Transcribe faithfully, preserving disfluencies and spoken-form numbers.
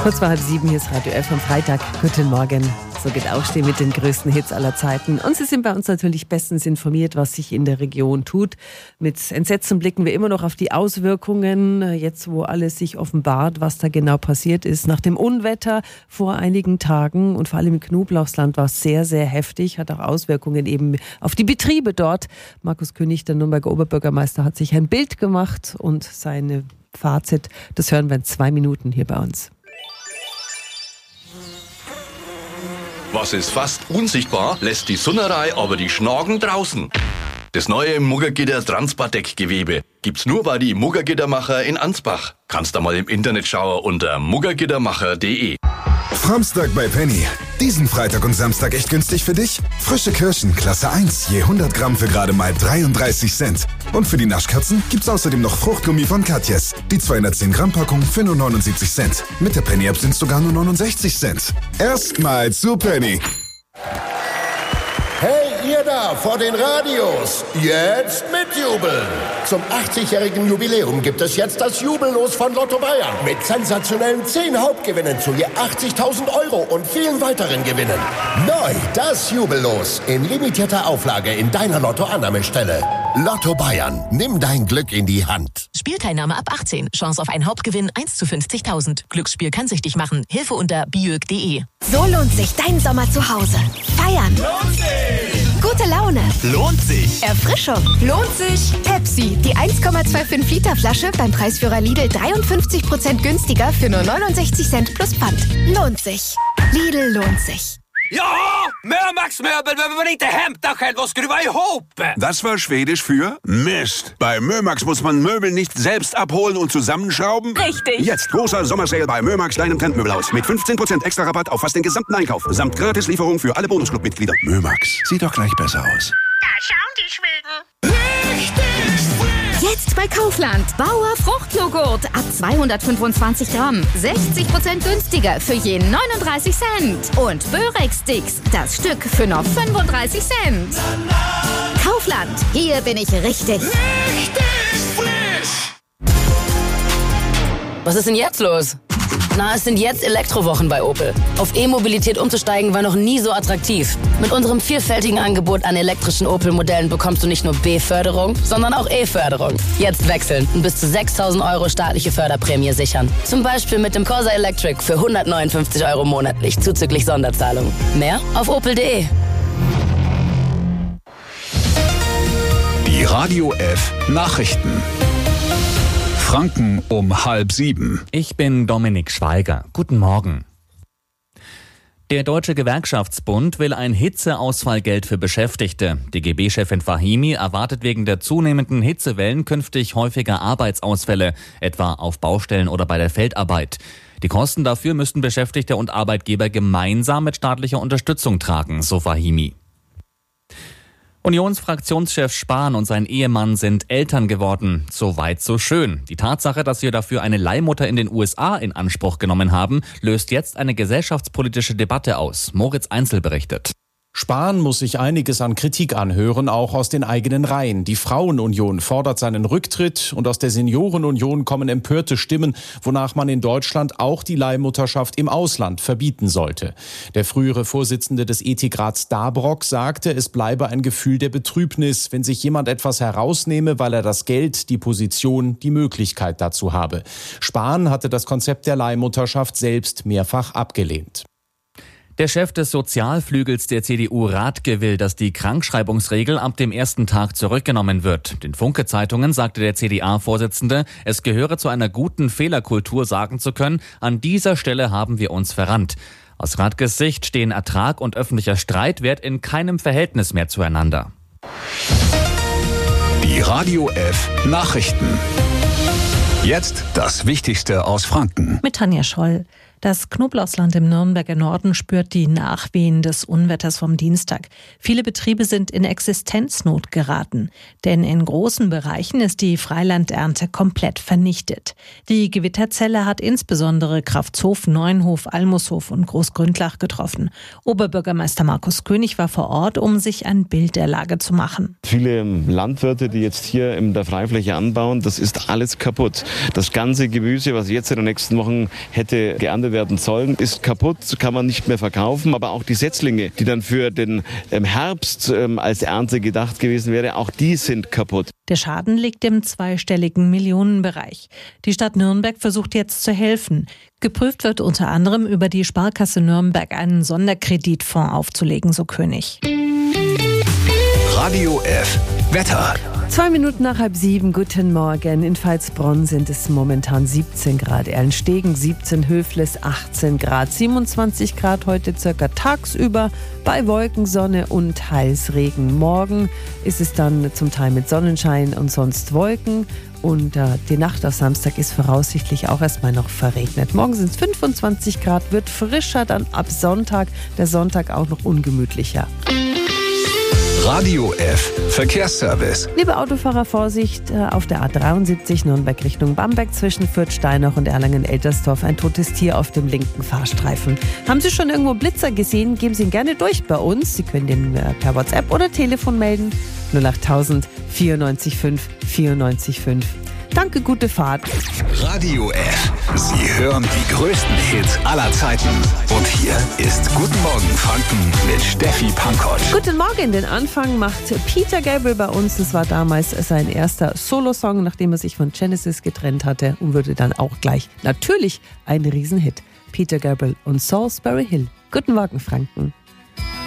Kurz vor halb sieben, hier ist Radio F am Freitag. Guten Morgen. So geht Aufstehen mit den größten Hits aller Zeiten. Und Sie sind bei uns natürlich bestens informiert, was sich in der Region tut. Mit Entsetzen blicken wir immer noch auf die Auswirkungen, jetzt wo alles sich offenbart, was da genau passiert ist. Nach dem Unwetter vor einigen Tagen und vor allem im Knoblauchsland war es sehr, sehr heftig, hat auch Auswirkungen eben auf die Betriebe dort. Markus König, der Nürnberger Oberbürgermeister, hat sich ein Bild gemacht und seine Fazit, das hören wir in zwei Minuten hier bei uns. Was ist fast unsichtbar, lässt die Sunnerei aber die Schnagen draußen. Das neue Muggergitter Transpardeck-Gewebe gibt's nur bei die Muggergittermacher in Ansbach. Kannst da mal im Internet schauen unter muggergittermacher punkt de. Samstag bei Penny. Diesen Freitag und Samstag echt günstig für dich? Frische Kirschen, Klasse eins, je hundert Gramm für gerade mal dreiunddreißig Cent. Und für die Naschkatzen gibt's außerdem noch Fruchtgummi von Katjes. Die zweihundertzehn Gramm Packung für nur neunundsiebzig Cent. Mit der Penny-App sind's sogar nur neunundsechzig Cent. Erstmal zu Penny. Hey, ihr da vor den Radios, jetzt mitjubeln! Zum achtzigjährigen Jubiläum gibt es jetzt das Jubellos von Lotto Bayern mit sensationellen zehn Hauptgewinnen zu je achtzigtausend Euro und vielen weiteren Gewinnen. Neu das Jubellos in limitierter Auflage in deiner Lotto-Annahmestelle. Lotto Bayern, nimm dein Glück in die Hand. Spielteilnahme ab achtzehn. Chance auf einen Hauptgewinn eins zu fünfzigtausend. Glücksspiel kann süchtig machen. Hilfe unter biög punkt de. So lohnt sich dein Sommer zu Hause. Feiern. Lohnt sich. Gute Laune. Lohnt sich. Erfrischung. Lohnt sich. Pepsi, die eins Komma fünfundzwanzig Liter Flasche beim Preisführer Lidl dreiundfünfzig Prozent günstiger für nur neunundsechzig Cent plus Pfand. Lohnt sich. Lidl lohnt sich. Ja, Mömax-Möbel, wenn man nicht det hämta själv och skruva ihop. Das war Schwedisch für Mist. Bei Mömax muss man Möbel nicht selbst abholen und zusammenschrauben. Richtig. Jetzt großer Sommersale bei Mömax, deinem Trendmöbelhaus. Mit fünfzehn Prozent extra Rabatt auf fast den gesamten Einkauf. Samt Gratislieferung für alle Bonusclub-Mitglieder. Mömax, sieht doch gleich besser aus. Da schauen die Schweden. Richtig frisch. Jetzt bei Kaufland. Bauer Fruchtjoghurt ab zweihundertfünfundzwanzig Gramm. sechzig Prozent günstiger für je neununddreißig Cent. Und Börex-Sticks, das Stück für nur fünfunddreißig Cent. Kaufland, hier bin ich richtig. Richtig frisch. Was ist denn jetzt los? Na, es sind jetzt Elektrowochen bei Opel. Auf E-Mobilität umzusteigen war noch nie so attraktiv. Mit unserem vielfältigen Angebot an elektrischen Opel-Modellen bekommst du nicht nur B-Förderung, sondern auch E-Förderung. Jetzt wechseln und bis zu sechstausend Euro staatliche Förderprämie sichern. Zum Beispiel mit dem Corsa Electric für hundertneunundfünfzig Euro monatlich, zuzüglich Sonderzahlung. Mehr auf opel punkt de. Die Radio F Nachrichten. Franken um halb sieben. Ich bin Dominik Schweiger. Guten Morgen. Der Deutsche Gewerkschaftsbund will ein Hitzeausfallgeld für Beschäftigte. D G B-Chefin Fahimi erwartet wegen der zunehmenden Hitzewellen künftig häufiger Arbeitsausfälle, etwa auf Baustellen oder bei der Feldarbeit. Die Kosten dafür müssten Beschäftigte und Arbeitgeber gemeinsam mit staatlicher Unterstützung tragen, so Fahimi. Unionsfraktionschef Spahn und sein Ehemann sind Eltern geworden. So weit, so schön. Die Tatsache, dass wir dafür eine Leihmutter in den U S A in Anspruch genommen haben, löst jetzt eine gesellschaftspolitische Debatte aus. Moritz Einzel berichtet. Spahn muss sich einiges an Kritik anhören, auch aus den eigenen Reihen. Die Frauenunion fordert seinen Rücktritt und aus der Seniorenunion kommen empörte Stimmen, wonach man in Deutschland auch die Leihmutterschaft im Ausland verbieten sollte. Der frühere Vorsitzende des Ethikrats Dabrock sagte, es bleibe ein Gefühl der Betrübnis, wenn sich jemand etwas herausnehme, weil er das Geld, die Position, die Möglichkeit dazu habe. Spahn hatte das Konzept der Leihmutterschaft selbst mehrfach abgelehnt. Der Chef des Sozialflügels der C D U, Rathke, will, dass die Krankschreibungsregel ab dem ersten Tag zurückgenommen wird. Den Funke-Zeitungen sagte der C D A-Vorsitzende, es gehöre zu einer guten Fehlerkultur, sagen zu können, an dieser Stelle haben wir uns verrannt. Aus Rathkes Sicht stehen Ertrag und öffentlicher Streitwert in keinem Verhältnis mehr zueinander. Die Radio F Nachrichten. Jetzt das Wichtigste aus Franken. Mit Tanja Scholl. Das Knoblauchsland im Nürnberger Norden spürt die Nachwehen des Unwetters vom Dienstag. Viele Betriebe sind in Existenznot geraten, denn in großen Bereichen ist die Freilandernte komplett vernichtet. Die Gewitterzelle hat insbesondere Kraftshof, Neuenhof, Almushof und Großgründlach getroffen. Oberbürgermeister Markus König war vor Ort, um sich ein Bild der Lage zu machen. Viele Landwirte, die jetzt hier in der Freifläche anbauen, das ist alles kaputt. Das ganze Gemüse, was jetzt in den nächsten Wochen hätte geerntet werden sollen, ist kaputt, kann man nicht mehr verkaufen. Aber auch die Setzlinge, die dann für den ähm, Herbst ähm, als Ernte gedacht gewesen wäre, auch die sind kaputt. Der Schaden liegt im zweistelligen Millionenbereich. Die Stadt Nürnberg versucht jetzt zu helfen. Geprüft wird unter anderem über die Sparkasse Nürnberg einen Sonderkreditfonds aufzulegen, so König. Radio F. Wetter. Zwei Minuten nach halb sieben, guten Morgen. In Pfalzbronn sind es momentan siebzehn Grad, Erlenstegen siebzehn, Höfles achtzehn Grad, siebenundzwanzig Grad heute circa tagsüber bei Wolken, Sonne und Heißregen. Morgen ist es dann zum Teil mit Sonnenschein und sonst Wolken. Und äh, die Nacht auf Samstag ist voraussichtlich auch erstmal noch verregnet. Morgen sind es fünfundzwanzig Grad, wird frischer, dann ab Sonntag, der Sonntag auch noch ungemütlicher. Radio F. Verkehrsservice. Liebe Autofahrer, Vorsicht, auf der A dreiundsiebzig Nürnberg Richtung Bamberg zwischen Fürth, Steinach und Erlangen-Eltersdorf ein totes Tier auf dem linken Fahrstreifen. Haben Sie schon irgendwo Blitzer gesehen? Geben Sie ihn gerne durch bei uns. Sie können den per WhatsApp oder Telefon melden. null acht tausend vierundneunzig fünf vierundneunzig fünf. Danke, gute Fahrt. Radio F. Sie hören die größten Hits aller Zeiten. Und hier ist Guten Morgen Franken mit Steffi Pankosch. Guten Morgen, den Anfang macht Peter Gabriel bei uns. Das war damals sein erster Solo-Song, nachdem er sich von Genesis getrennt hatte und wurde dann auch gleich natürlich ein Riesenhit. Peter Gabriel und Salisbury Hill. Guten Morgen, Franken.